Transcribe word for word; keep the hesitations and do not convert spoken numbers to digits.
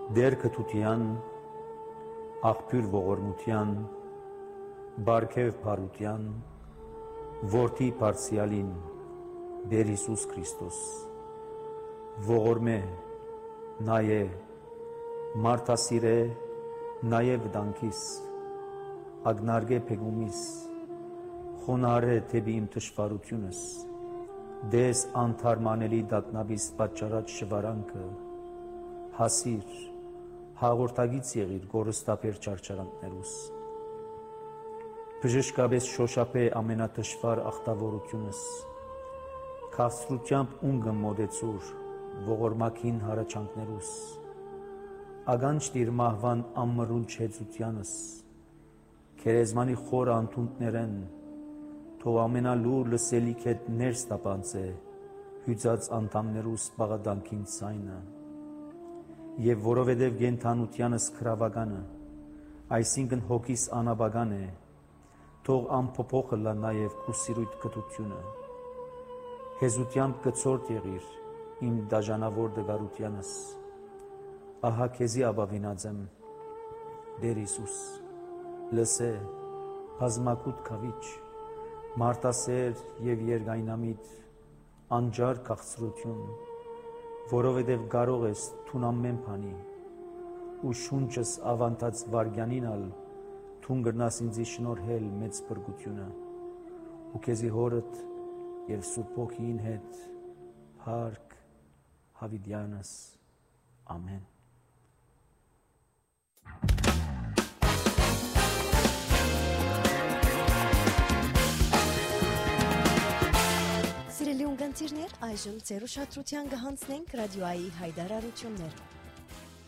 Դեր քթության, աղբյուր ողորմության, բարգև փարության, որդի Փարսիալին, Բեր Հիսուս Քրիստոս, ողորմե, նայե, մարդասիրե, նայե վտանգիս, ագնարգե փեգումիս, խոնարհե թեպի իմ թշվառությունս, դես անթարմանելի դակնաբիս պատճառած շվարանքը, հասիր, հաղորդագից եղիր գորստապեր չարչարանքներուս, բժշկապես շոշափե ամենաթշվար ախտավորությունս, քաղցրությամբ ունգը մոդեցուր, ողորմակին հարաճանքներուս, ագանչ դիր մահվան ամմրուն չեցությանս, քերեզմանի խոր անթունտներեն, թող ամենալուր լսելիք հետ ներս տապանցե, հյուծած անդամներուս բաղադանքին ցայնը, եւ որովհետեւ գենթանությանս քրավագանը, այսինքն հոգիս անաբագան է, թող ամփոփոխը լա նաեւ քու սիրույթ կտությունը, հեզությամբ կցորդ եղիր իմ դաժանավոր դգարությանս, ահա քեզի աբավինած եմ, Բեր Հիսուս, լսե, բազմակուտ քավիչ, մարտասեր եւ երգայնամիտ, անջար քաղցրություն, որովհետև կարող ես թուն ամեն բանի, ու շունչս ավանդած վարգյանին ալ թուն գրնաս ինձի շնորհել մեծ բրգությունը, ու քեզի հորդ եւ Սուրբ Հոգին հետ փառք հավիտյանս, ամեն։ Սիրելի ունգընտիրներ, այժմ ձեր ուշադրության կհանձնենք ռադիոյի հայտարարություններ։